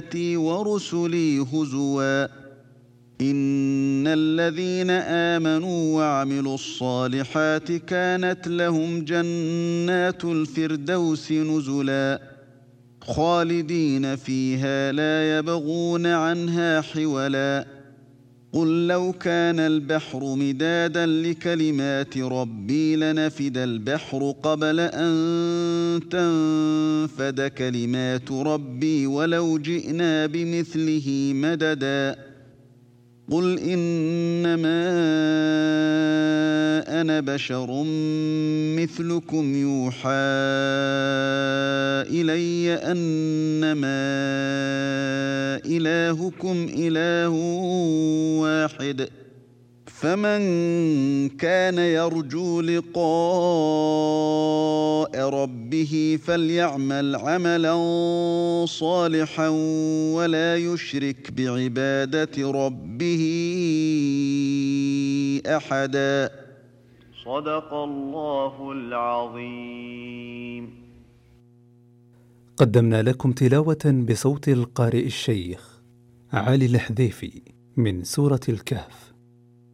آياتي ورسلي هزوا إن الذين آمنوا وعملوا الصالحات كانت لهم جنات الفردوس نزلا خالدين فيها لا يبغون عنها حولا قل لو كان البحر مدادا لكلمات ربي لنفد البحر قبل أن تنفد كلمات ربي ولو جئنا بمثله مددا قل إنما أنا بشر مثلكم يوحى إلي أنما إلهكم إله واحد فمن كان يرجو لقاء ربه فليعمل عملا صالحا ولا يشرك بعبادة ربه أحدا. صدق الله العظيم. قدمنا لكم تلاوة بصوت القارئ الشيخ علي الحذيفي من سورة الكهف.